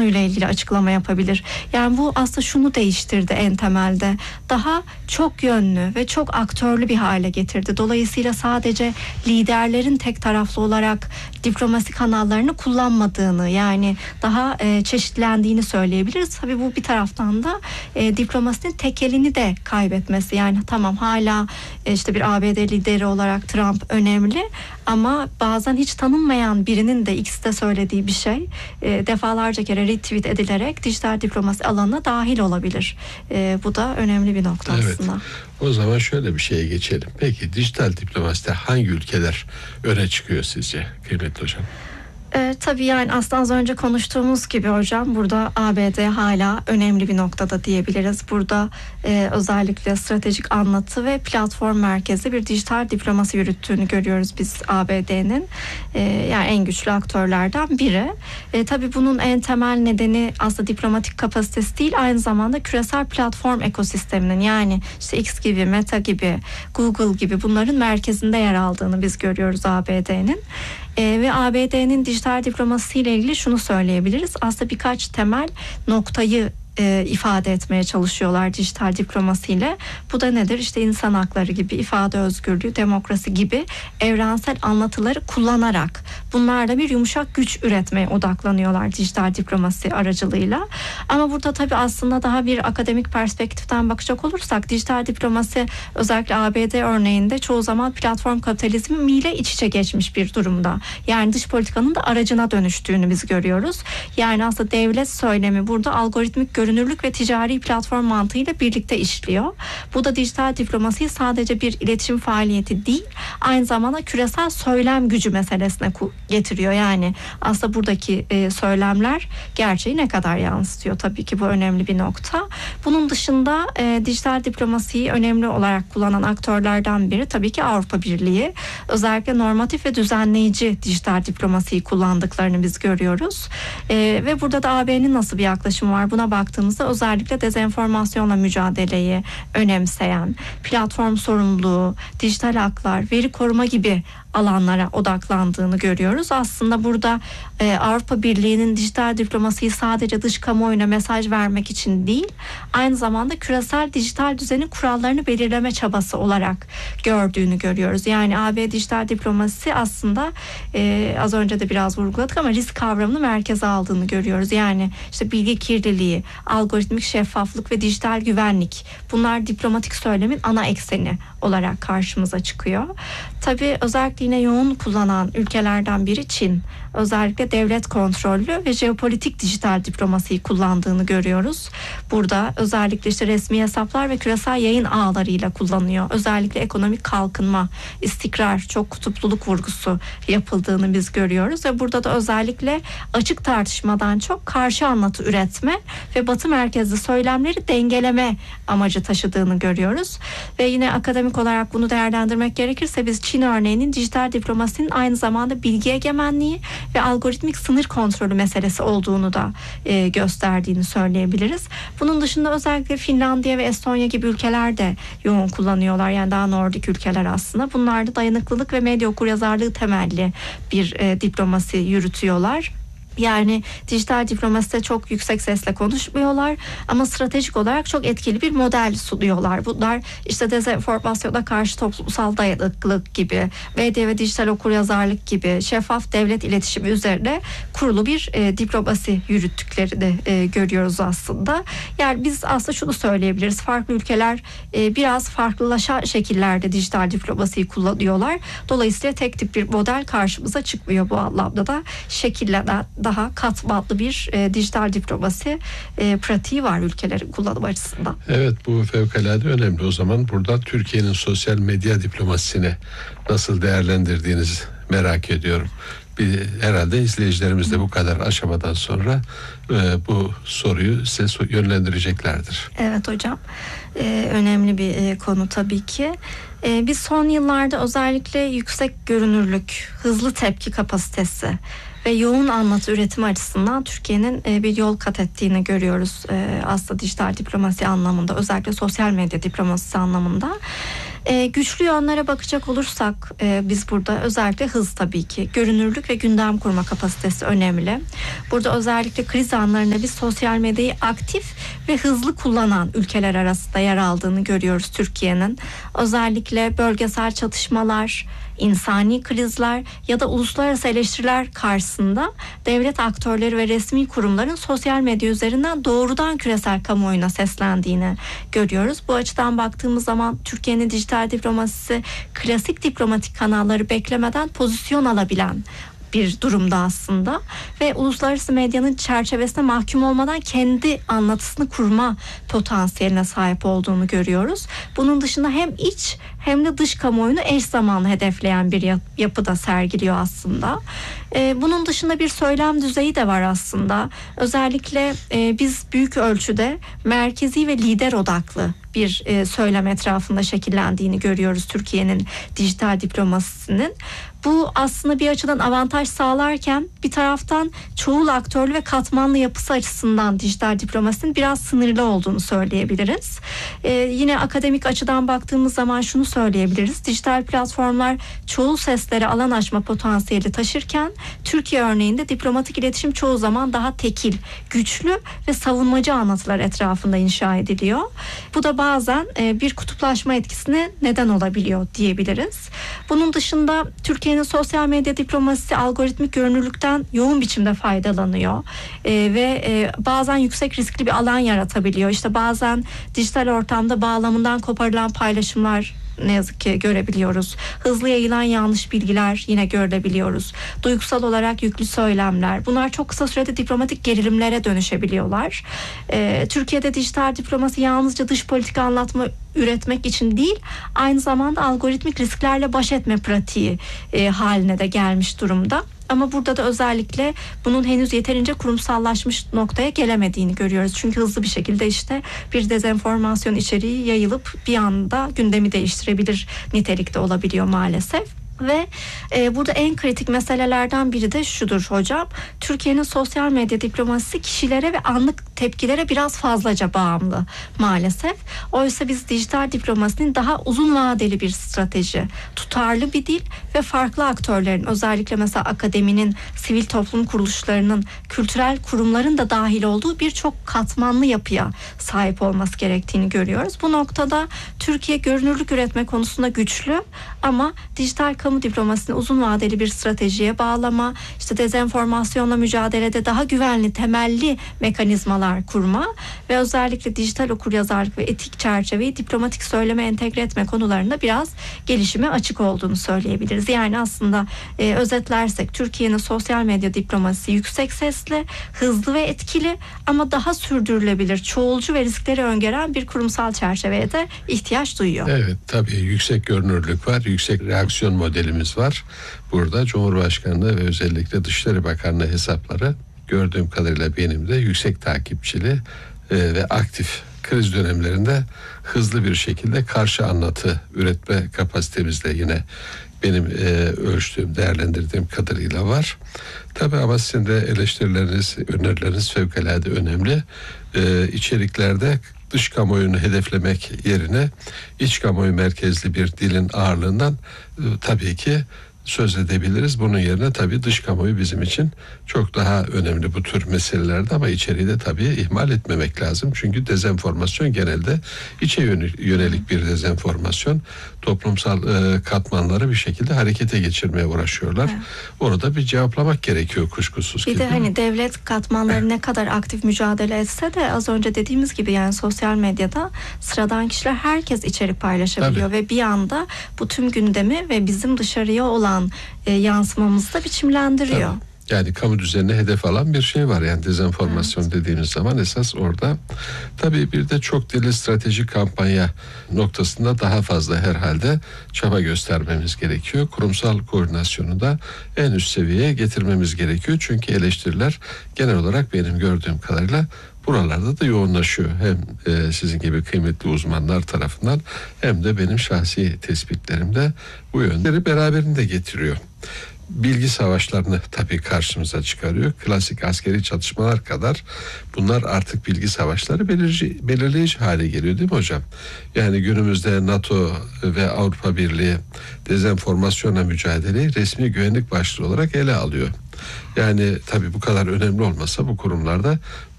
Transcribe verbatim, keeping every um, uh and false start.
konuyla ilgili açıklama yapabilir. Yani bu aslında şunu değiştirdi en temelde. Daha çok yönlü ve çok aktörlü bir hale getirdi. Dolayısıyla sadece liderlerin tek taraflı olarak diplomasi kanallarını kullanmadığını, yani daha e, çeşitlendiğini söyleyebiliriz. Tabii bu bir taraftan da e, diplomasinin tekelini de kaybetmesi. Yani tamam, hala e, işte bir A B D lideri olarak Trump önemli, ama bazen hiç tanınmayan birinin de X'te söylediği bir şey e, defalarca kere retweet edilerek dijital diplomasi alanına dahil olabilir. E, bu da önemli bir nokta evet. aslında. O zaman şöyle bir şeye geçelim. Peki dijital diplomaside hangi ülkeler öne çıkıyor sizce kıymetli hocam? E, tabii yani aslında az önce konuştuğumuz gibi hocam, burada A B D hala önemli bir noktada diyebiliriz. Burada e, özellikle stratejik anlatı ve platform merkezli bir dijital diplomasi yürüttüğünü görüyoruz biz A B D'nin. E, yani en güçlü aktörlerden biri. E, tabii bunun en temel nedeni aslında diplomatik kapasitesi değil, aynı zamanda küresel platform ekosisteminin, yani işte X gibi, Meta gibi, Google gibi bunların merkezinde yer aldığını biz görüyoruz A B D'nin. Ee, ve A B D'nin dijital diplomasiyle ilgili şunu söyleyebiliriz. Aslında birkaç temel noktayı e, ifade etmeye çalışıyorlar dijital diplomasiyle. Bu da nedir? İşte insan hakları gibi, ifade özgürlüğü, demokrasi gibi evrensel anlatıları kullanarak bunlarla bir yumuşak güç üretmeye odaklanıyorlar dijital diplomasi aracılığıyla. Ama burada tabii aslında daha bir akademik perspektiften bakacak olursak, dijital diplomasi özellikle A B D örneğinde çoğu zaman platform kapitalizmiyle iç içe geçmiş bir durumda. Yani dış politikanın da aracına dönüştüğünü biz görüyoruz. Yani aslında devlet söylemi burada algoritmik görünürlük ve ticari platform mantığıyla birlikte işliyor. Bu da dijital diplomasiyi sadece bir iletişim faaliyeti değil, aynı zamanda küresel söylem gücü meselesine getiriyor. Yani aslında buradaki e, söylemler gerçeği ne kadar yansıtıyor? Tabii ki bu önemli bir nokta. Bunun dışında e, dijital diplomasiyi önemli olarak kullanan aktörlerden biri tabii ki Avrupa Birliği. Özellikle normatif ve düzenleyici dijital diplomasiyi kullandıklarını biz görüyoruz. E, ve burada da A B'nin nasıl bir yaklaşımı var? Buna baktığımızda özellikle dezenformasyonla mücadeleyi önemseyen, platform sorumluluğu, dijital haklar, veri koruma gibi alanlara odaklandığını görüyoruz. Aslında burada e, Avrupa Birliği'nin dijital diplomasiyi sadece dış kamuoyuna mesaj vermek için değil, aynı zamanda küresel dijital düzenin kurallarını belirleme çabası olarak gördüğünü görüyoruz. Yani A B dijital diplomasi aslında e, az önce de biraz vurguladık ama risk kavramını merkeze aldığını görüyoruz. Yani işte bilgi kirliliği, algoritmik şeffaflık ve dijital güvenlik, bunlar diplomatik söylemin ana ekseni olarak karşımıza çıkıyor. Tabii özellikle yine yoğun kullanan ülkelerden biri Çin. Özellikle devlet kontrollü ve jeopolitik dijital diplomasiyi kullandığını görüyoruz. Burada özellikle işte resmi hesaplar ve küresel yayın ağlarıyla kullanıyor. Özellikle ekonomik kalkınma, istikrar, çok kutupluluk vurgusu yapıldığını biz görüyoruz ve burada da özellikle açık tartışmadan çok karşı anlatı üretme ve batı merkezli söylemleri dengeleme amacı taşıdığını görüyoruz. Ve yine akademik olarak bunu değerlendirmek gerekirse biz Çin örneğinin dijital diplomasinin aynı zamanda bilgi egemenliği ve algoritmik sınır kontrolü meselesi olduğunu da e, gösterdiğini söyleyebiliriz. Bunun dışında özellikle Finlandiya ve Estonya gibi ülkeler de yoğun kullanıyorlar. Yani daha Nordik ülkeler aslında. Bunlar da dayanıklılık ve medya okuryazarlığı temelli bir e, diplomasi yürütüyorlar. Yani dijital diplomaside çok yüksek sesle konuşmuyorlar ama stratejik olarak çok etkili bir model sunuyorlar. Bunlar işte dezenformasyona karşı toplumsal dayanıklılık gibi, medya ve dijital okuryazarlık gibi şeffaf devlet iletişimi üzerine kurulu bir e, diplomasi yürüttüklerini e, görüyoruz aslında. Yani biz aslında şunu söyleyebiliriz. Farklı ülkeler e, biraz farklılaşan şekillerde dijital diplomasiyi kullanıyorlar. Dolayısıyla tek tip bir model karşımıza çıkmıyor bu anlamda da şekillenen daha katmanlı bir e, dijital diplomasi e, pratiği var ülkelerin kullanım açısından. Evet, bu fevkalade önemli. O zaman burada Türkiye'nin sosyal medya diplomasisini nasıl değerlendirdiğinizi merak ediyorum. Bir, herhalde izleyicilerimiz de bu kadar aşamadan sonra e, bu soruyu size yönlendireceklerdir. Evet hocam. Ee, önemli bir e, konu tabii ki. Ee, biz son yıllarda özellikle yüksek görünürlük, hızlı tepki kapasitesi ve yoğun anlatı üretimi açısından Türkiye'nin e, bir yol kat ettiğini görüyoruz. E, aslında dijital diplomasi anlamında, özellikle sosyal medya diplomasisi anlamında. E, güçlü yönlere bakacak olursak e, biz burada özellikle hız tabii ki, görünürlük ve gündem kurma kapasitesi önemli. Burada özellikle kriz anlarında biz sosyal medyayı aktif ve hızlı kullanan ülkeler arasında yer aldığını görüyoruz Türkiye'nin. Özellikle bölgesel çatışmalar, insani krizler ya da uluslararası eleştiriler karşısında devlet aktörleri ve resmi kurumların sosyal medya üzerinden doğrudan küresel kamuoyuna seslendiğini görüyoruz. Bu açıdan baktığımız zaman Türkiye'nin dijital diplomasisi klasik diplomatik kanalları beklemeden pozisyon alabilen bir durumda aslında ve uluslararası medyanın çerçevesine mahkum olmadan kendi anlatısını kurma potansiyeline sahip olduğunu görüyoruz. Bunun dışında hem iç hem de dış kamuoyunu eş zamanlı hedefleyen bir yapıda sergiliyor aslında. Ee, bunun dışında bir söylem düzeyi de var aslında. Özellikle e, biz büyük ölçüde merkezi ve lider odaklı bir e, söylem etrafında şekillendiğini görüyoruz Türkiye'nin dijital diplomasisinin. Bu aslında bir açıdan avantaj sağlarken bir taraftan çoğul aktörlü ve katmanlı yapısı açısından dijital diplomasinin biraz sınırlı olduğunu söyleyebiliriz. Ee, yine akademik açıdan baktığımız zaman şunu söyleyebiliriz. Dijital platformlar çoğul seslere alan açma potansiyeli taşırken Türkiye örneğinde diplomatik iletişim çoğu zaman daha tekil, güçlü ve savunmacı anlatılar etrafında inşa ediliyor. Bu da bazen e, bir kutuplaşma etkisine neden olabiliyor diyebiliriz. Bunun dışında Türkiye'nin sosyal medya diplomasisi algoritmik görünürlükten yoğun biçimde faydalanıyor e, ve e, bazen yüksek riskli bir alan yaratabiliyor. İşte bazen dijital ortamda bağlamından koparılan paylaşımlar ne yazık ki görebiliyoruz. Hızlı yayılan yanlış bilgiler yine görebiliyoruz. Duygusal olarak yüklü söylemler. Bunlar çok kısa sürede diplomatik gerilimlere dönüşebiliyorlar. Ee, Türkiye'de dijital diplomasi yalnızca dış politika anlatma üretmek için değil, aynı zamanda algoritmik risklerle baş etme pratiği e, haline de gelmiş durumda. Ama burada da özellikle bunun henüz yeterince kurumsallaşmış noktaya gelemediğini görüyoruz. Çünkü hızlı bir şekilde işte bir dezenformasyon içeriği yayılıp bir anda gündemi değiştirebilir nitelikte olabiliyor maalesef. Ve e, burada en kritik meselelerden biri de şudur hocam. Türkiye'nin sosyal medya diplomasisi kişilere ve anlık tepkilere biraz fazlaca bağımlı maalesef. Oysa biz dijital diplomasinin daha uzun vadeli bir strateji, tutarlı bir dil ve farklı aktörlerin, özellikle mesela akademinin, sivil toplum kuruluşlarının, kültürel kurumların da dahil olduğu birçok katmanlı yapıya sahip olması gerektiğini görüyoruz. Bu noktada Türkiye görünürlük üretme konusunda güçlü ama dijital kamu diplomasisini uzun vadeli bir stratejiye bağlama, işte dezenformasyonla mücadelede daha güvenli, temelli mekanizmalar kurma ve özellikle dijital okuryazarlık ve etik çerçeveyi diplomatik söyleme entegre etme konularında biraz gelişime açık olduğunu söyleyebiliriz. Yani aslında e, özetlersek Türkiye'nin sosyal medya diplomasisi yüksek sesli, hızlı ve etkili ama daha sürdürülebilir, çoğulcu ve riskleri öngören bir kurumsal çerçeveye de ihtiyaç duyuyor. Evet, tabii yüksek görünürlük var, yüksek reaksiyon modelimiz var. Burada Cumhurbaşkanlığı ve özellikle Dışişleri Bakanlığı hesapları gördüğüm kadarıyla benim de yüksek takipçili e, ve aktif kriz dönemlerinde hızlı bir şekilde karşı anlatı üretme kapasitemizde yine benim e, ölçtüğüm, değerlendirdiğim kadarıyla var. Tabii ama sizin de eleştirileriniz, önerileriniz fevkalade önemli. E, içeriklerde dış kamuoyunu hedeflemek yerine iç kamuoyu merkezli bir dilin ağırlığından e, tabii ki söz edebiliriz. Bunun yerine tabii dış kamuoyu bizim için çok daha önemli bu tür meselelerde ama içeriği de tabii ihmal etmemek lazım. Çünkü dezenformasyon genelde içe yönelik bir dezenformasyon. Toplumsal e, katmanları bir şekilde harekete geçirmeye uğraşıyorlar. Evet. Onu da bir cevaplamak gerekiyor kuşkusuz. Bir ki, de hani devlet katmanları ne kadar aktif mücadele etse de az önce dediğimiz gibi yani sosyal medyada sıradan kişiler herkes içerik paylaşabiliyor tabii. Ve bir anda bu tüm gündemi ve bizim dışarıya olan E, yansımamızı da biçimlendiriyor. Tabii. Yani kamu düzenine hedef alan bir şey var. Yani dezenformasyon evet. dediğimiz zaman esas orada. Tabii bir de çok dilli stratejik kampanya noktasında daha fazla herhalde çaba göstermemiz gerekiyor. Kurumsal koordinasyonu da en üst seviyeye getirmemiz gerekiyor. Çünkü eleştiriler genel olarak benim gördüğüm kadarıyla buralarda da yoğunlaşıyor. Hem e, sizin gibi kıymetli uzmanlar tarafından hem de benim şahsi tespitlerimde bu yönleri beraberinde getiriyor. bilgi savaşlarını tabii karşımıza çıkarıyor. Klasik askeri çatışmalar kadar bunlar artık bilgi savaşları belirleyici, belirleyici hale geliyor değil mi hocam? Yani günümüzde NATO ve Avrupa Birliği dezenformasyonla mücadeleyi resmi güvenlik başlığı olarak ele alıyor. Yani tabii bu kadar önemli olmasa bu kurumlarda